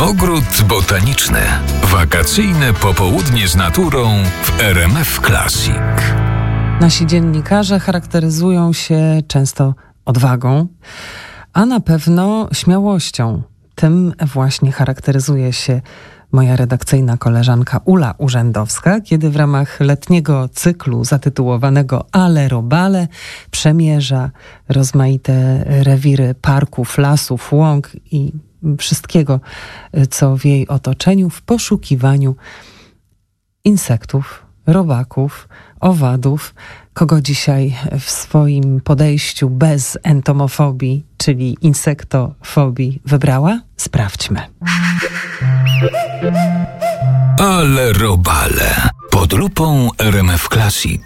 Ogród botaniczny. Wakacyjne popołudnie z naturą w RMF Classic. Nasi dziennikarze charakteryzują się często odwagą, a na pewno śmiałością. Tym właśnie charakteryzuje się moja redakcyjna koleżanka Ula Urzędowska, kiedy w ramach letniego cyklu zatytułowanego Ale Robale przemierza rozmaite rewiry parków, lasów, łąk i wszystkiego, co w jej otoczeniu, w poszukiwaniu insektów, robaków, owadów. Kogo dzisiaj w swoim podejściu bez entomofobii, czyli insektofobii, wybrała? Sprawdźmy. Ale Robale. Pod lupą RMF Classic.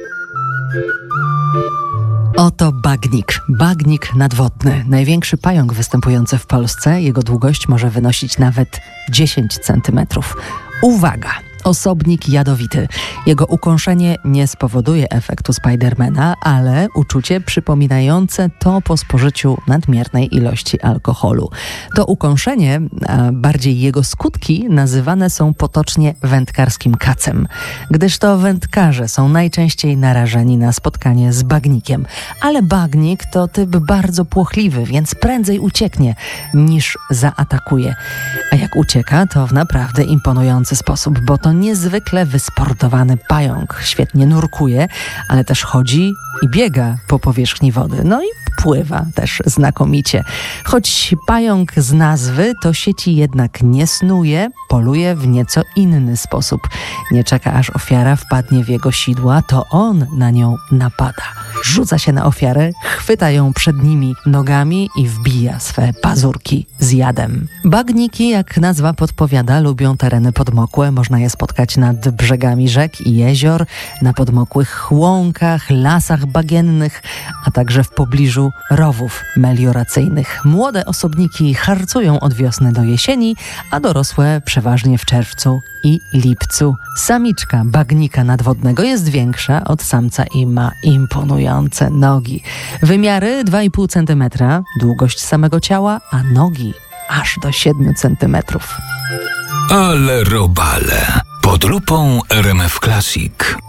Oto bagnik nadwodny. Największy pająk występujący w Polsce. Jego długość może wynosić nawet 10 centymetrów. Uwaga! Osobnik jadowity. Jego ukąszenie nie spowoduje efektu Spidermana, ale uczucie przypominające to po spożyciu nadmiernej ilości alkoholu. To ukąszenie, a bardziej jego skutki, nazywane są potocznie wędkarskim kacem, gdyż to wędkarze są najczęściej narażeni na spotkanie z bagnikiem. Ale bagnik to typ bardzo płochliwy, więc prędzej ucieknie niż zaatakuje. A jak ucieka, to w naprawdę imponujący sposób, bo to niezwykle wysportowany pająk. Świetnie nurkuje, ale też chodzi i biega po powierzchni wody. No i pływa też znakomicie. Choć pająk z nazwy, to sieci jednak nie snuje, poluje w nieco inny sposób. Nie czeka, aż ofiara wpadnie w jego sidła, to on na nią napada. Rzuca się na ofiarę, chwyta ją przednimi nogami i wbija swe pazurki z jadem. Bagniki, jak nazwa podpowiada, lubią tereny podmokłe. Można je spotkać nad brzegami rzek i jezior, na podmokłych łąkach, lasach bagiennych, a także w pobliżu rowów melioracyjnych. Młode osobniki harcują od wiosny do jesieni, a dorosłe przeważnie w czerwcu i lipcu. Samiczka bagnika nadwodnego jest większa od samca i ma imponujące nogi. Wymiary 2,5 cm, długość samego ciała, a nogi aż do 7 cm. Ale Robale. Pod lupą RMF Classic.